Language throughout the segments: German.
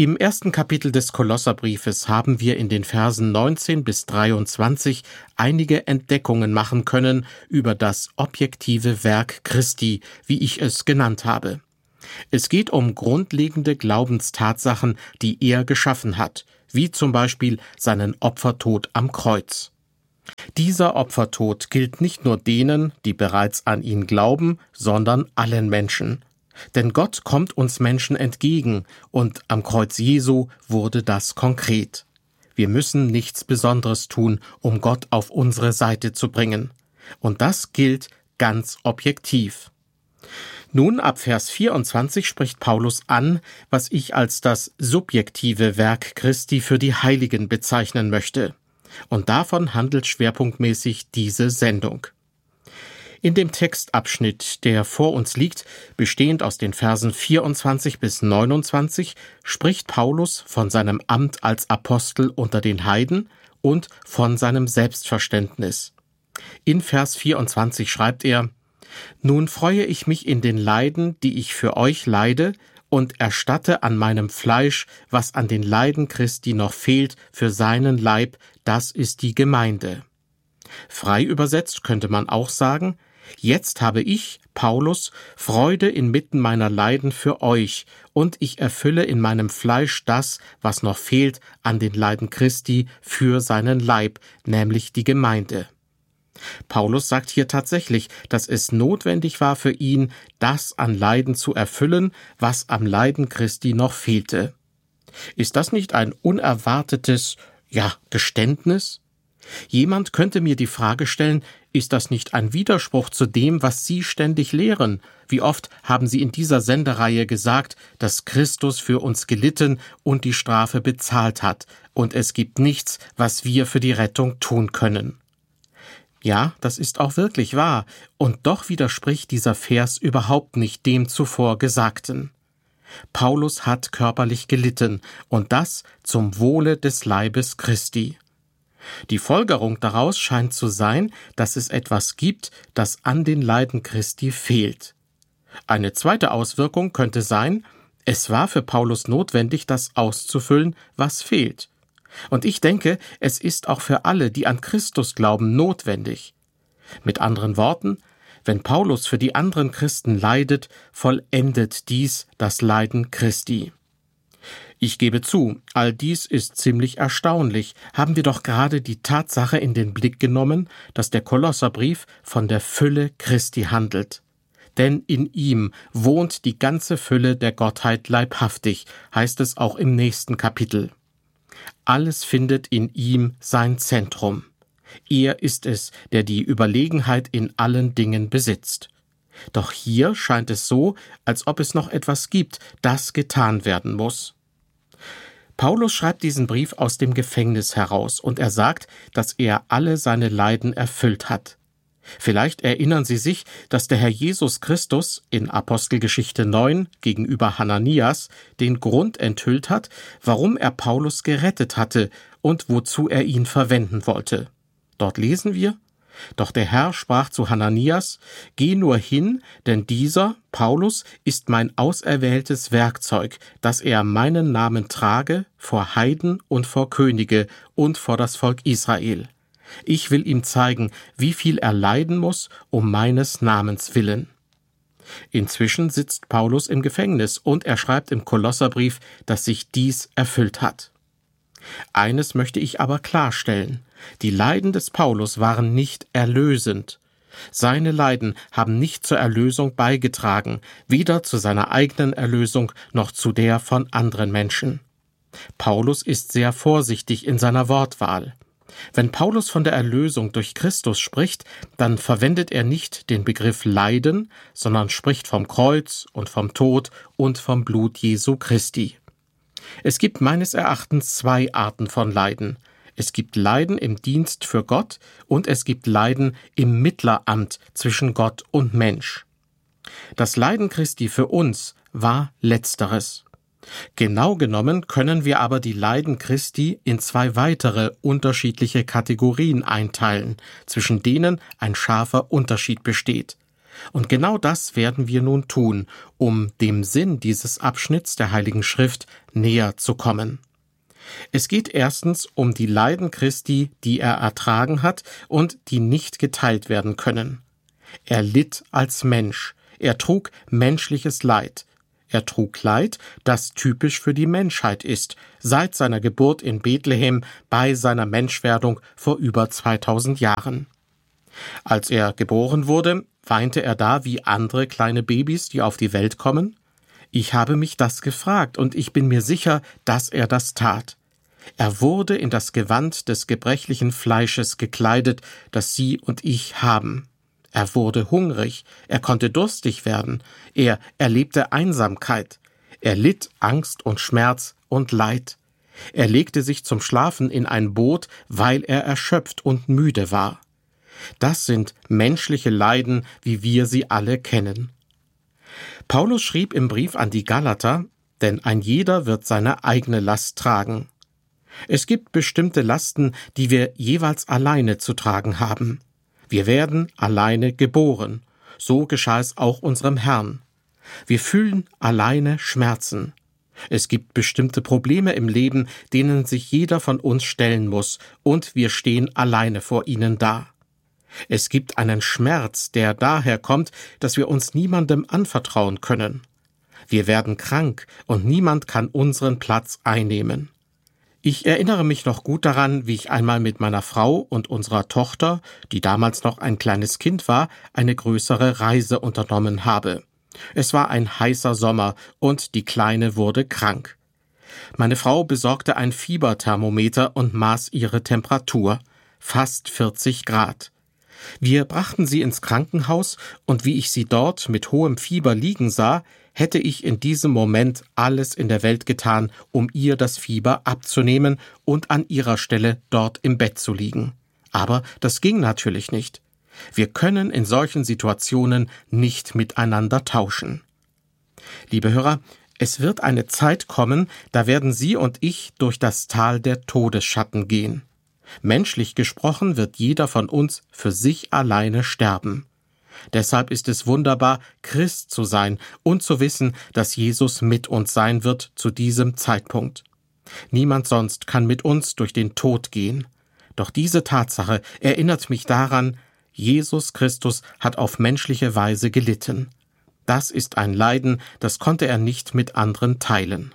Im ersten Kapitel des Kolosserbriefes haben wir in den Versen 19 bis 23 einige Entdeckungen machen können über das objektive Werk Christi, wie ich es genannt habe. Es geht um grundlegende Glaubenstatsachen, die er geschaffen hat, wie zum Beispiel seinen Opfertod am Kreuz. Dieser Opfertod gilt nicht nur denen, die bereits an ihn glauben, sondern allen Menschen. Denn Gott kommt uns Menschen entgegen, und am Kreuz Jesu wurde das konkret. Wir müssen nichts Besonderes tun, um Gott auf unsere Seite zu bringen. Und das gilt ganz objektiv. Nun, ab Vers 24 spricht Paulus an, was ich als das subjektive Werk Christi für die Heiligen bezeichnen möchte. Und davon handelt schwerpunktmäßig diese Sendung. In dem Textabschnitt, der vor uns liegt, bestehend aus den Versen 24 bis 29, spricht Paulus von seinem Amt als Apostel unter den Heiden und von seinem Selbstverständnis. In Vers 24 schreibt er: »Nun freue ich mich in den Leiden, die ich für euch leide, und erstatte an meinem Fleisch, was an den Leiden Christi noch fehlt, für seinen Leib, das ist die Gemeinde.« Frei übersetzt könnte man auch sagen: Jetzt habe ich, Paulus, Freude inmitten meiner Leiden für euch, und ich erfülle in meinem Fleisch das, was noch fehlt an den Leiden Christi für seinen Leib, nämlich die Gemeinde. Paulus sagt hier tatsächlich, dass es notwendig war für ihn, das an Leiden zu erfüllen, was am Leiden Christi noch fehlte. Ist das nicht ein unerwartetes, Geständnis? Jemand könnte mir die Frage stellen, ist das nicht ein Widerspruch zu dem, was Sie ständig lehren? Wie oft haben Sie in dieser Sendereihe gesagt, dass Christus für uns gelitten und die Strafe bezahlt hat, und es gibt nichts, was wir für die Rettung tun können? Ja, das ist auch wirklich wahr, und doch widerspricht dieser Vers überhaupt nicht dem zuvor Gesagten. Paulus hat körperlich gelitten, und das zum Wohle des Leibes Christi. Die Folgerung daraus scheint zu sein, dass es etwas gibt, das an den Leiden Christi fehlt. Eine zweite Auswirkung könnte sein, es war für Paulus notwendig, das auszufüllen, was fehlt. Und ich denke, es ist auch für alle, die an Christus glauben, notwendig. Mit anderen Worten, wenn Paulus für die anderen Christen leidet, vollendet dies das Leiden Christi. Ich gebe zu, all dies ist ziemlich erstaunlich, haben wir doch gerade die Tatsache in den Blick genommen, dass der Kolosserbrief von der Fülle Christi handelt. Denn in ihm wohnt die ganze Fülle der Gottheit leibhaftig, heißt es auch im nächsten Kapitel. Alles findet in ihm sein Zentrum. Er ist es, der die Überlegenheit in allen Dingen besitzt. Doch hier scheint es so, als ob es noch etwas gibt, das getan werden muss. Paulus schreibt diesen Brief aus dem Gefängnis heraus, und er sagt, dass er alle seine Leiden erfüllt hat. Vielleicht erinnern Sie sich, dass der Herr Jesus Christus in Apostelgeschichte 9 gegenüber Hananias den Grund enthüllt hat, warum er Paulus gerettet hatte und wozu er ihn verwenden wollte. Dort lesen wir: Doch der Herr sprach zu Hananias: Geh nur hin, denn dieser, Paulus, ist mein auserwähltes Werkzeug, dass er meinen Namen trage vor Heiden und vor Könige und vor das Volk Israel. Ich will ihm zeigen, wie viel er leiden muss, um meines Namens willen. Inzwischen sitzt Paulus im Gefängnis, und er schreibt im Kolosserbrief, dass sich dies erfüllt hat. Eines möchte ich aber klarstellen: Die Leiden des Paulus waren nicht erlösend. Seine Leiden haben nicht zur Erlösung beigetragen, weder zu seiner eigenen Erlösung noch zu der von anderen Menschen. Paulus ist sehr vorsichtig in seiner Wortwahl. Wenn Paulus von der Erlösung durch Christus spricht, dann verwendet er nicht den Begriff Leiden, sondern spricht vom Kreuz und vom Tod und vom Blut Jesu Christi. Es gibt meines Erachtens zwei Arten von Leiden. Es gibt Leiden im Dienst für Gott und es gibt Leiden im Mittleramt zwischen Gott und Mensch. Das Leiden Christi für uns war Letzteres. Genau genommen können wir aber die Leiden Christi in zwei weitere unterschiedliche Kategorien einteilen, zwischen denen ein scharfer Unterschied besteht. Und genau das werden wir nun tun, um dem Sinn dieses Abschnitts der Heiligen Schrift näher zu kommen. Es geht erstens um die Leiden Christi, die er ertragen hat und die nicht geteilt werden können. Er litt als Mensch, er trug menschliches Leid. Er trug Leid, das typisch für die Menschheit ist, seit seiner Geburt in Bethlehem bei seiner Menschwerdung vor über 2000 Jahren. Als er geboren wurde, weinte er da wie andere kleine Babys, die auf die Welt kommen? Ich habe mich das gefragt und ich bin mir sicher, dass er das tat. Er wurde in das Gewand des gebrechlichen Fleisches gekleidet, das Sie und ich haben. Er wurde hungrig, er konnte durstig werden, er erlebte Einsamkeit, er litt Angst und Schmerz und Leid. Er legte sich zum Schlafen in ein Boot, weil er erschöpft und müde war. Das sind menschliche Leiden, wie wir sie alle kennen. Paulus schrieb im Brief an die Galater, denn ein jeder wird seine eigene Last tragen. Es gibt bestimmte Lasten, die wir jeweils alleine zu tragen haben. Wir werden alleine geboren. So geschah es auch unserem Herrn. Wir fühlen alleine Schmerzen. Es gibt bestimmte Probleme im Leben, denen sich jeder von uns stellen muss, und wir stehen alleine vor ihnen da. Es gibt einen Schmerz, der daher kommt, dass wir uns niemandem anvertrauen können. Wir werden krank und niemand kann unseren Platz einnehmen. Ich erinnere mich noch gut daran, wie ich einmal mit meiner Frau und unserer Tochter, die damals noch ein kleines Kind war, eine größere Reise unternommen habe. Es war ein heißer Sommer und die Kleine wurde krank. Meine Frau besorgte ein Fieberthermometer und maß ihre Temperatur, fast 40 Grad. Wir brachten sie ins Krankenhaus und wie ich sie dort mit hohem Fieber liegen sah, hätte ich in diesem Moment alles in der Welt getan, um ihr das Fieber abzunehmen und an ihrer Stelle dort im Bett zu liegen. Aber das ging natürlich nicht. Wir können in solchen Situationen nicht miteinander tauschen. Liebe Hörer, es wird eine Zeit kommen, da werden Sie und ich durch das Tal der Todesschatten gehen. Menschlich gesprochen wird jeder von uns für sich alleine sterben. Deshalb ist es wunderbar, Christ zu sein und zu wissen, dass Jesus mit uns sein wird zu diesem Zeitpunkt. Niemand sonst kann mit uns durch den Tod gehen. Doch diese Tatsache erinnert mich daran, Jesus Christus hat auf menschliche Weise gelitten. Das ist ein Leiden, das konnte er nicht mit anderen teilen.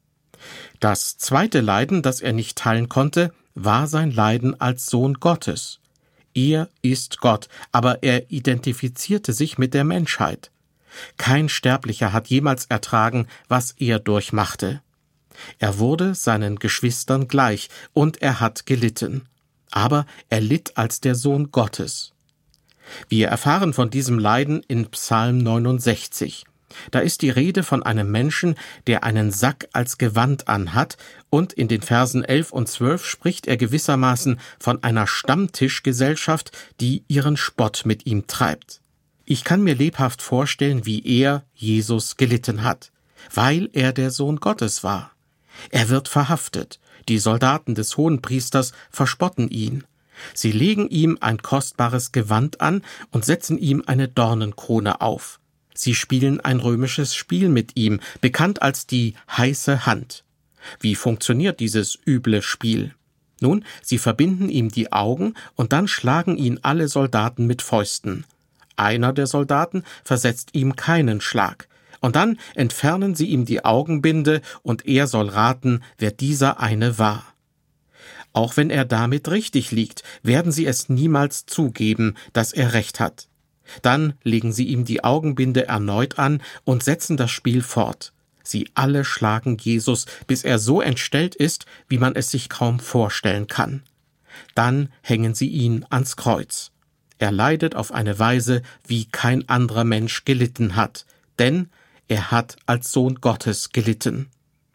Das zweite Leiden, das er nicht teilen konnte, war sein Leiden als Sohn Gottes. Er ist Gott, aber er identifizierte sich mit der Menschheit. Kein Sterblicher hat jemals ertragen, was er durchmachte. Er wurde seinen Geschwistern gleich und er hat gelitten. Aber er litt als der Sohn Gottes. Wir erfahren von diesem Leiden in Psalm 69. Da ist die Rede von einem Menschen, der einen Sack als Gewand anhat, und in den Versen 11 und 12 spricht er gewissermaßen von einer Stammtischgesellschaft, die ihren Spott mit ihm treibt. Ich kann mir lebhaft vorstellen, wie er, Jesus, gelitten hat, weil er der Sohn Gottes war. Er wird verhaftet. Die Soldaten des Hohenpriesters verspotten ihn. Sie legen ihm ein kostbares Gewand an und setzen ihm eine Dornenkrone auf. Sie spielen ein römisches Spiel mit ihm, bekannt als die heiße Hand. Wie funktioniert dieses üble Spiel? Nun, sie verbinden ihm die Augen und dann schlagen ihn alle Soldaten mit Fäusten. Einer der Soldaten versetzt ihm keinen Schlag. Und dann entfernen sie ihm die Augenbinde und er soll raten, wer dieser eine war. Auch wenn er damit richtig liegt, werden sie es niemals zugeben, dass er recht hat. Dann legen sie ihm die Augenbinde erneut an und setzen das Spiel fort. Sie alle schlagen Jesus, bis er so entstellt ist, wie man es sich kaum vorstellen kann. Dann hängen sie ihn ans Kreuz. Er leidet auf eine Weise, wie kein anderer Mensch gelitten hat, denn er hat als Sohn Gottes gelitten.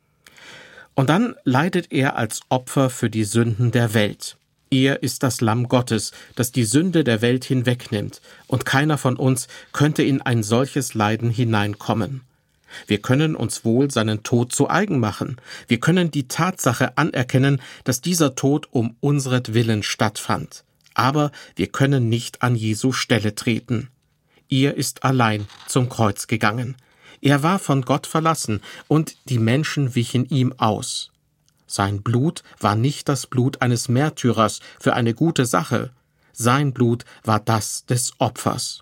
Und dann leidet er als Opfer für die Sünden der Welt. Er ist das Lamm Gottes, das die Sünde der Welt hinwegnimmt, und keiner von uns könnte in ein solches Leiden hineinkommen. Wir können uns wohl seinen Tod zu eigen machen. Wir können die Tatsache anerkennen, dass dieser Tod um unseretwillen stattfand. Aber wir können nicht an Jesu Stelle treten. Er ist allein zum Kreuz gegangen. Er war von Gott verlassen, und die Menschen wichen ihm aus. Sein Blut war nicht das Blut eines Märtyrers für eine gute Sache. Sein Blut war das des Opfers.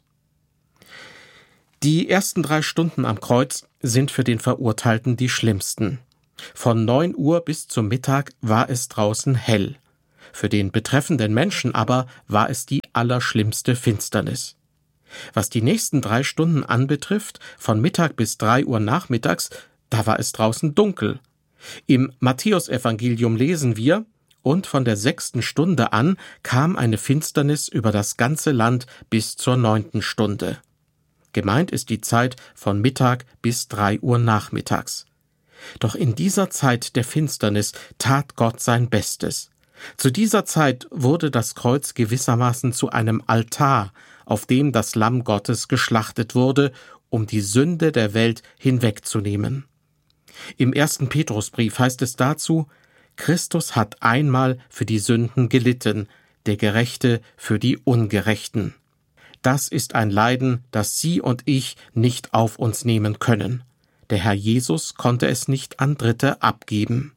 Die ersten 3 Stunden am Kreuz sind für den Verurteilten die schlimmsten. Von 9 Uhr bis zum Mittag war es draußen hell. Für den betreffenden Menschen aber war es die allerschlimmste Finsternis. Was die nächsten 3 Stunden anbetrifft, von Mittag bis 3 Uhr nachmittags, da war es draußen dunkel. Im Matthäusevangelium lesen wir: Und von der 6. Stunde an kam eine Finsternis über das ganze Land bis zur 9. Stunde. Gemeint ist die Zeit von Mittag bis 3 Uhr nachmittags. Doch in dieser Zeit der Finsternis tat Gott sein Bestes. Zu dieser Zeit wurde das Kreuz gewissermaßen zu einem Altar, auf dem das Lamm Gottes geschlachtet wurde, um die Sünde der Welt hinwegzunehmen. Im 1. Petrusbrief heißt es dazu: Christus hat einmal für die Sünden gelitten, der Gerechte für die Ungerechten. Das ist ein Leiden, das Sie und ich nicht auf uns nehmen können. Der Herr Jesus konnte es nicht an Dritte abgeben.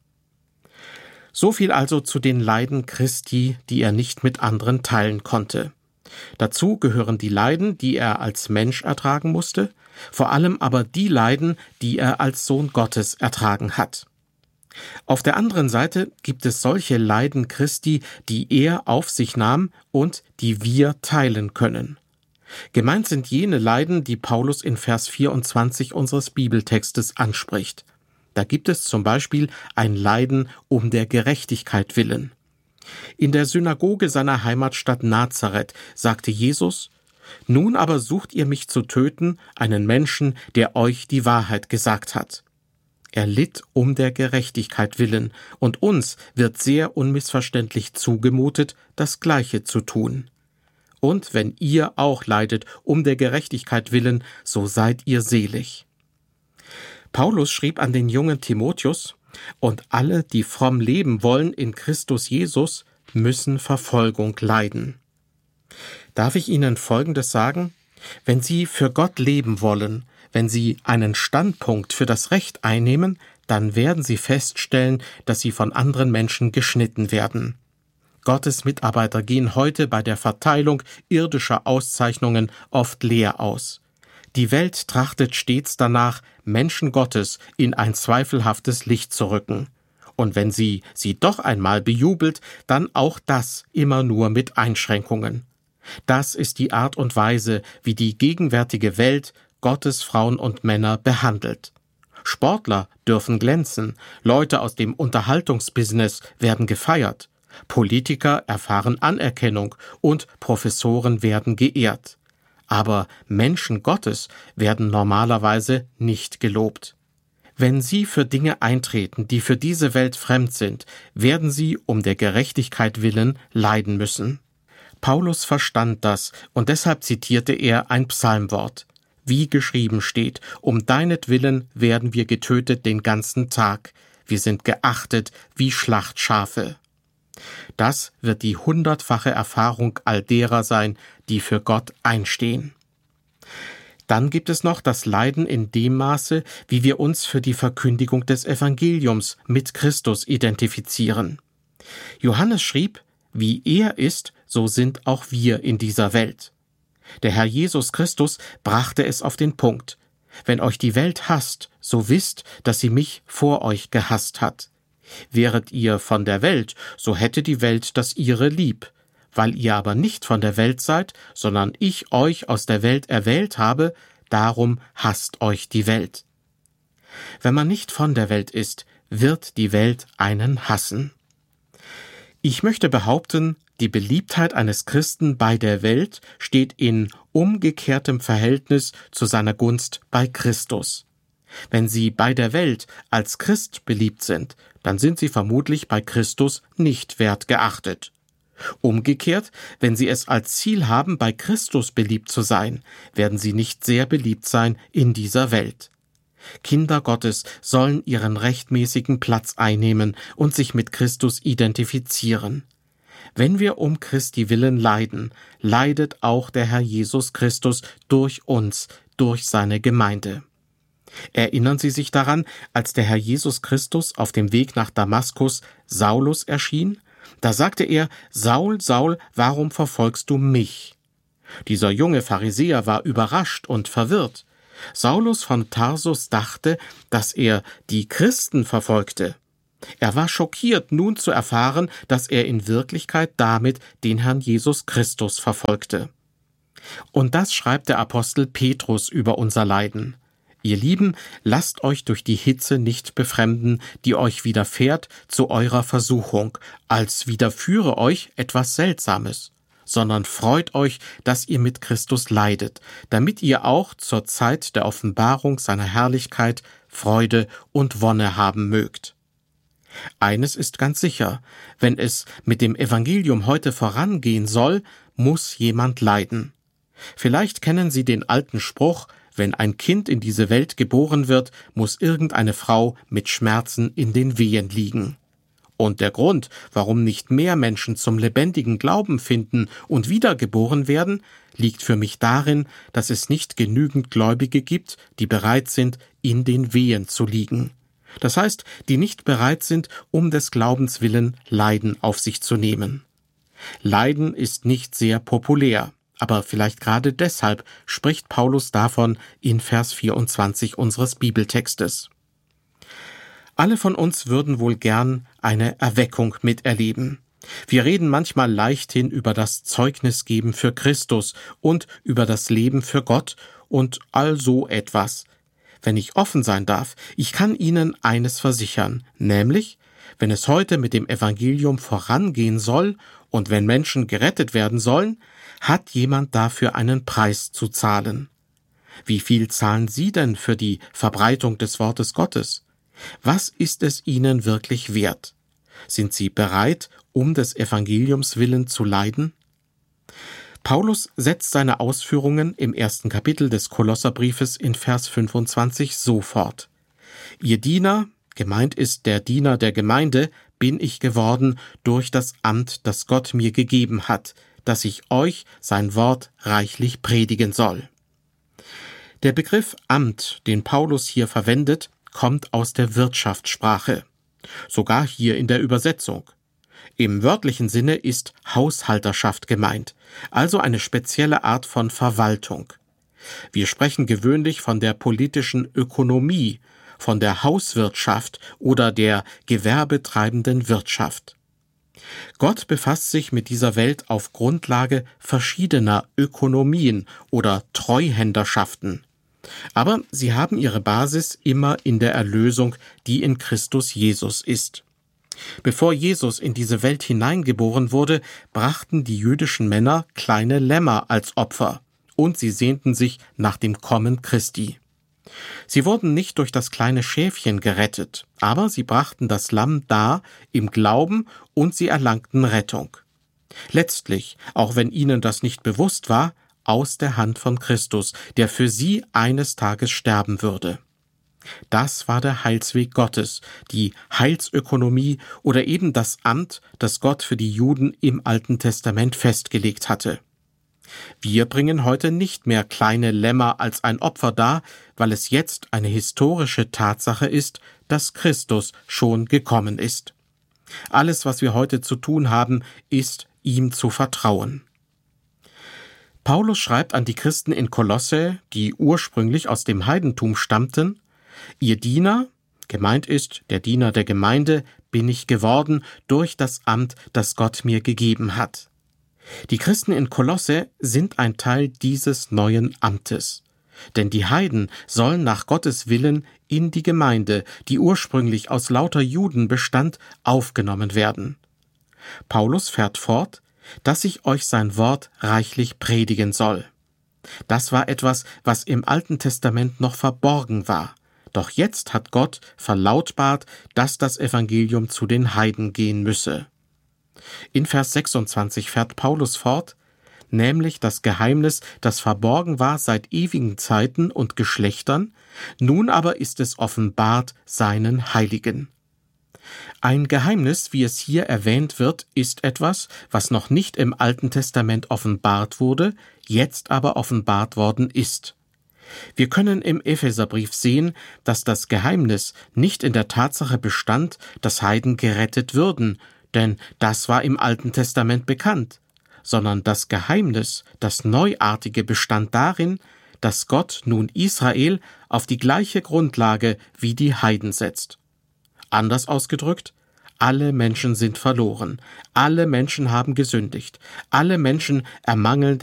So viel also zu den Leiden Christi, die er nicht mit anderen teilen konnte. Dazu gehören die Leiden, die er als Mensch ertragen musste, vor allem aber die Leiden, die er als Sohn Gottes ertragen hat. Auf der anderen Seite gibt es solche Leiden Christi, die er auf sich nahm und die wir teilen können. Gemeint sind jene Leiden, die Paulus in Vers 24 unseres Bibeltextes anspricht. Da gibt es zum Beispiel ein Leiden um der Gerechtigkeit willen. In der Synagoge seiner Heimatstadt Nazareth sagte Jesus: Nun aber sucht ihr mich zu töten, einen Menschen, der euch die Wahrheit gesagt hat. Er litt um der Gerechtigkeit willen, und uns wird sehr unmissverständlich zugemutet, das Gleiche zu tun. Und wenn ihr auch leidet um der Gerechtigkeit willen, so seid ihr selig. Paulus schrieb an den jungen Timotheus: Und alle, die fromm leben wollen in Christus Jesus, müssen Verfolgung leiden. Darf ich Ihnen Folgendes sagen? Wenn Sie für Gott leben wollen, wenn Sie einen Standpunkt für das Recht einnehmen, dann werden Sie feststellen, dass Sie von anderen Menschen geschnitten werden. Gottes Mitarbeiter gehen heute bei der Verteilung irdischer Auszeichnungen oft leer aus. Die Welt trachtet stets danach, Menschen Gottes in ein zweifelhaftes Licht zu rücken. Und wenn sie doch einmal bejubelt, dann auch das immer nur mit Einschränkungen. Das ist die Art und Weise, wie die gegenwärtige Welt Gottes Frauen und Männer behandelt. Sportler dürfen glänzen, Leute aus dem Unterhaltungsbusiness werden gefeiert, Politiker erfahren Anerkennung und Professoren werden geehrt. Aber Menschen Gottes werden normalerweise nicht gelobt. Wenn Sie für Dinge eintreten, die für diese Welt fremd sind, werden Sie um der Gerechtigkeit willen leiden müssen. Paulus verstand das, und deshalb zitierte er ein Psalmwort. Wie geschrieben steht: Um deinetwillen werden wir getötet den ganzen Tag. Wir sind geachtet wie Schlachtschafe. Das wird die 100-fache Erfahrung all derer sein, die für Gott einstehen. Dann gibt es noch das Leiden in dem Maße, wie wir uns für die Verkündigung des Evangeliums mit Christus identifizieren. Johannes schrieb: Wie er ist, so sind auch wir in dieser Welt. Der Herr Jesus Christus brachte es auf den Punkt: Wenn euch die Welt hasst, so wisst, dass sie mich vor euch gehasst hat. Wäret ihr von der Welt, so hätte die Welt das ihre lieb. Weil ihr aber nicht von der Welt seid, sondern ich euch aus der Welt erwählt habe, darum hasst euch die Welt. Wenn man nicht von der Welt ist, wird die Welt einen hassen. Ich möchte behaupten, die Beliebtheit eines Christen bei der Welt steht in umgekehrtem Verhältnis zu seiner Gunst bei Christus. Wenn Sie bei der Welt als Christ beliebt sind, dann sind Sie vermutlich bei Christus nicht wert geachtet. Umgekehrt, wenn Sie es als Ziel haben, bei Christus beliebt zu sein, werden Sie nicht sehr beliebt sein in dieser Welt. Kinder Gottes sollen ihren rechtmäßigen Platz einnehmen und sich mit Christus identifizieren. Wenn wir um Christi willen leiden, leidet auch der Herr Jesus Christus durch uns, durch seine Gemeinde. Erinnern Sie sich daran, als der Herr Jesus Christus auf dem Weg nach Damaskus Saulus erschien? Da sagte er: »Saul, Saul, warum verfolgst du mich?« Dieser junge Pharisäer war überrascht und verwirrt. Saulus von Tarsus dachte, dass er die Christen verfolgte. Er war schockiert, nun zu erfahren, dass er in Wirklichkeit damit den Herrn Jesus Christus verfolgte. Und das schreibt der Apostel Petrus über unser Leiden. Ihr Lieben, lasst euch durch die Hitze nicht befremden, die euch widerfährt zu eurer Versuchung, als widerführe euch etwas Seltsames, sondern freut euch, dass ihr mit Christus leidet, damit ihr auch zur Zeit der Offenbarung seiner Herrlichkeit Freude und Wonne haben mögt. Eines ist ganz sicher: Wenn es mit dem Evangelium heute vorangehen soll, muss jemand leiden. Vielleicht kennen Sie den alten Spruch: Wenn ein Kind in diese Welt geboren wird, muss irgendeine Frau mit Schmerzen in den Wehen liegen. Und der Grund, warum nicht mehr Menschen zum lebendigen Glauben finden und wiedergeboren werden, liegt für mich darin, dass es nicht genügend Gläubige gibt, die bereit sind, in den Wehen zu liegen. Das heißt, die nicht bereit sind, um des Glaubens willen Leiden auf sich zu nehmen. Leiden ist nicht sehr populär, aber vielleicht gerade deshalb spricht Paulus davon in Vers 24 unseres Bibeltextes. Alle von uns würden wohl gern eine Erweckung miterleben. Wir reden manchmal leichthin über das Zeugnisgeben für Christus und über das Leben für Gott und all so etwas. Wenn ich offen sein darf, ich kann Ihnen eines versichern, nämlich, wenn es heute mit dem Evangelium vorangehen soll und wenn Menschen gerettet werden sollen, hat jemand dafür einen Preis zu zahlen. Wie viel zahlen Sie denn für die Verbreitung des Wortes Gottes? Was ist es Ihnen wirklich wert? Sind Sie bereit, um des Evangeliums willen zu leiden? Paulus setzt seine Ausführungen im 1. Kapitel des Kolosserbriefes in Vers 25 so fort: Ihr Diener, gemeint ist der Diener der Gemeinde, bin ich geworden durch das Amt, das Gott mir gegeben hat, dass ich euch sein Wort reichlich predigen soll. Der Begriff Amt, den Paulus hier verwendet, kommt aus der Wirtschaftssprache, sogar hier in der Übersetzung. Im wörtlichen Sinne ist Haushalterschaft gemeint, also eine spezielle Art von Verwaltung. Wir sprechen gewöhnlich von der politischen Ökonomie, von der Hauswirtschaft oder der gewerbetreibenden Wirtschaft. Gott befasst sich mit dieser Welt auf Grundlage verschiedener Ökonomien oder Treuhänderschaften. Aber sie haben ihre Basis immer in der Erlösung, die in Christus Jesus ist. Bevor Jesus in diese Welt hineingeboren wurde, brachten die jüdischen Männer kleine Lämmer als Opfer, und sie sehnten sich nach dem Kommen Christi. Sie wurden nicht durch das kleine Schäfchen gerettet, aber sie brachten das Lamm dar im Glauben und sie erlangten Rettung. Letztlich, auch wenn ihnen das nicht bewusst war, aus der Hand von Christus, der für sie eines Tages sterben würde. Das war der Heilsweg Gottes, die Heilsökonomie oder eben das Amt, das Gott für die Juden im Alten Testament festgelegt hatte. Wir bringen heute nicht mehr kleine Lämmer als ein Opfer dar, weil es jetzt eine historische Tatsache ist, dass Christus schon gekommen ist. Alles, was wir heute zu tun haben, ist, ihm zu vertrauen. Paulus schreibt an die Christen in Kolosse, die ursprünglich aus dem Heidentum stammten: Ihr Diener, gemeint ist der Diener der Gemeinde, bin ich geworden durch das Amt, das Gott mir gegeben hat. Die Christen in Kolosse sind ein Teil dieses neuen Amtes. Denn die Heiden sollen nach Gottes Willen in die Gemeinde, die ursprünglich aus lauter Juden bestand, aufgenommen werden. Paulus fährt fort, dass ich euch sein Wort reichlich predigen soll. Das war etwas, was im Alten Testament noch verborgen war. Doch jetzt hat Gott verlautbart, dass das Evangelium zu den Heiden gehen müsse. In Vers 26 fährt Paulus fort, nämlich das Geheimnis, das verborgen war seit ewigen Zeiten und Geschlechtern, nun aber ist es offenbart seinen Heiligen. Ein Geheimnis, wie es hier erwähnt wird, ist etwas, was noch nicht im Alten Testament offenbart wurde, jetzt aber offenbart worden ist. Wir können im Epheserbrief sehen, dass das Geheimnis nicht in der Tatsache bestand, dass Heiden gerettet würden, denn das war im Alten Testament bekannt, sondern das Geheimnis, das Neuartige, bestand darin, dass Gott nun Israel auf die gleiche Grundlage wie die Heiden setzt. Anders ausgedrückt, alle Menschen sind verloren, alle Menschen haben gesündigt, alle Menschen ermangeln